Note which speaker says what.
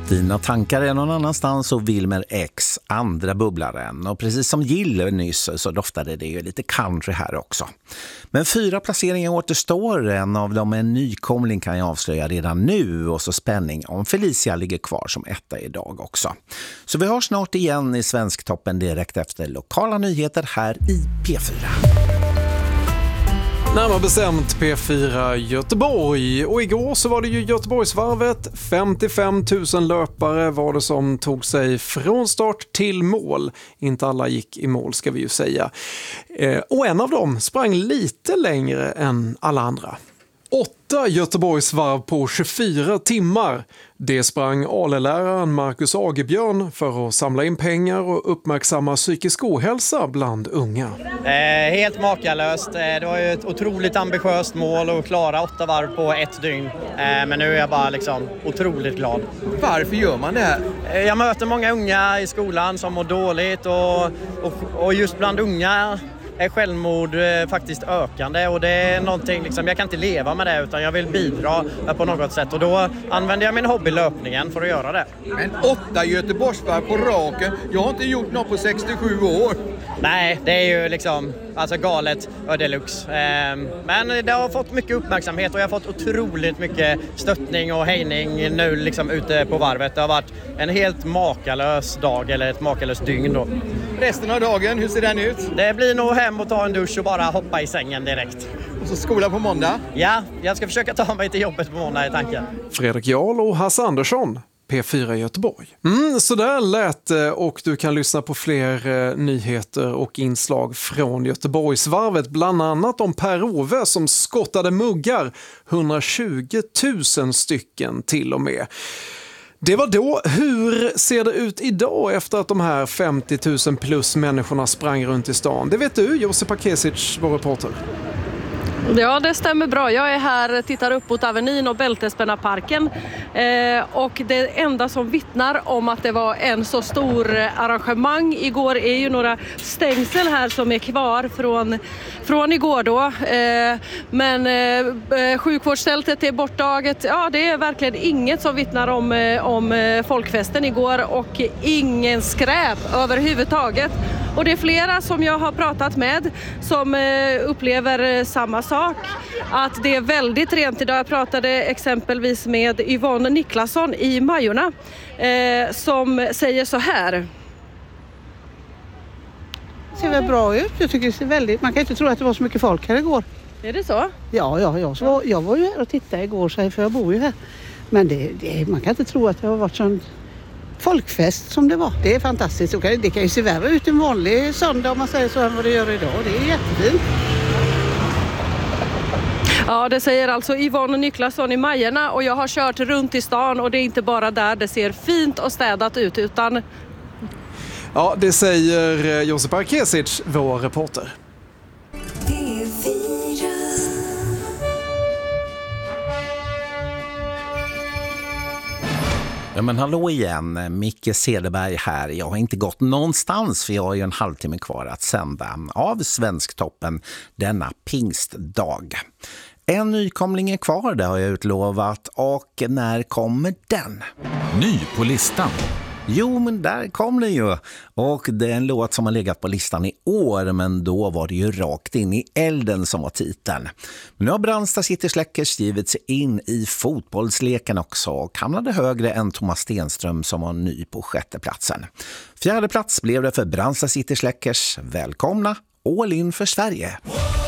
Speaker 1: Dina tankar är någon annanstans och Wilmer X andra bubblaren. Och precis som Gille nyss så doftade det ju lite country här också. Men 4 placeringar återstår. En av dem är en nykomling kan jag avslöja redan nu. Och så spänning om Felicia ligger kvar som etta idag också. Så vi hörs snart igen i Svensktoppen direkt efter lokala nyheter här i P4.
Speaker 2: Närmare bestämt P4 Göteborg, och igår så var det ju Göteborgsvarvet. 55 000 löpare var det som tog sig från start till mål. Inte alla gick i mål ska vi ju säga. Och en av dem sprang lite längre än alla andra. 8 Göteborgsvarv på 24 timmar. Det sprang ALE-läraren Marcus Agebjörn för att samla in pengar och uppmärksamma psykisk ohälsa bland unga.
Speaker 3: Helt makalöst. Det var ju ett otroligt ambitiöst mål att klara 8 varv på 1 dygn. Men nu är jag bara otroligt glad.
Speaker 4: Varför gör man det här?
Speaker 3: Jag möter många unga i skolan som mår dåligt och just bland unga är självmord faktiskt ökande, och det är någonting jag kan inte leva med det, utan jag vill bidra på något sätt, och då använder jag min hobby löpningen för att göra det.
Speaker 4: Men 8 Göteborgsvarv på raken, jag har inte gjort något på 67 år.
Speaker 3: Nej, det är ju galet deluxe. Men det har fått mycket uppmärksamhet och jag har fått otroligt mycket stöttning och hejning nu ute på varvet. Det har varit en helt makalös dag, eller ett makalöst dygn då.
Speaker 4: Resten av dagen, hur ser den ut?
Speaker 3: Det blir nog hem och ta en dusch och bara hoppa i sängen direkt.
Speaker 4: Och så skola på måndag?
Speaker 3: Ja, jag ska försöka ta mig till jobbet på måndag i tanken.
Speaker 2: Fredrik Jarl och Hasse Andersson, P4 Göteborg. Så där lät det, och du kan lyssna på fler nyheter och inslag från Göteborgsvarvet. Bland annat om Per-Ove som skottade muggar, 120 000 stycken till och med. Det var då. Hur ser det ut idag efter att de här 50 000 plus människorna sprang runt i stan? Det vet du, Josip Kesic, vår reporter.
Speaker 5: Ja, det stämmer bra. Jag är här, tittar upp mot Avenyn och Bältespännarparken. Och det enda som vittnar om att det var en så stor arrangemang igår är ju några stängsel här som är kvar från igår då. Men sjukvårdsstältet är borttaget. Ja, det är verkligen inget som vittnar om folkfesten igår, och ingen skräp överhuvudtaget. Och det är flera som jag har pratat med som upplever samma sak. Att det är väldigt rent idag. Jag pratade exempelvis med Yvonne Niklasson i Majorna som säger så här.
Speaker 6: Det ser väl bra ut. Jag tycker det ser väldigt... Man kan inte tro att det var så mycket folk här igår.
Speaker 5: Är det så?
Speaker 6: Ja, jag var ju här och tittade igår, för jag bor ju här. Men man kan inte tro att det har varit sån folkfest som det var. Det är fantastiskt. Det kan ju se värre ut en vanlig söndag om man säger så än vad det gör idag. Det är jättefint.
Speaker 5: Ja, det säger alltså Yvonne Niklasson i Majorna, och jag har kört runt i stan, och det är inte bara där det ser fint och städat ut utan...
Speaker 2: Ja, det säger Josip Kesic, vår reporter.
Speaker 1: Ja, men hallå igen, Micke Cederberg här. Jag har inte gått någonstans, för jag har ju en halvtimme kvar att sända av Svensktoppen denna pingstdag. En nykomling är kvar, det har jag utlovat, och när kommer den?
Speaker 7: Ny på listan.
Speaker 1: Jo, men där kom den ju. Och det är en låt som har legat på listan i år, men då var det ju Rakt in i elden som var titeln. Men nu har Brandsta City Släckers givit sig in i fotbollsleken också, och hamnade högre än Thomas Stenström som var ny på 6:e platsen. 4:e plats blev det för Brandsta City Släckers. Välkomna, all in för Sverige!